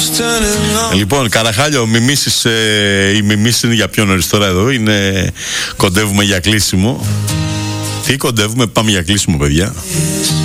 Λοιπόν, Καραχάλιο, μιμήσεις, οι μιμήσεις είναι για πιο νωρίς τώρα εδώ. Κοντεύουμε για κλείσιμο. Τι κοντεύουμε, πάμε για κλείσιμο, παιδιά.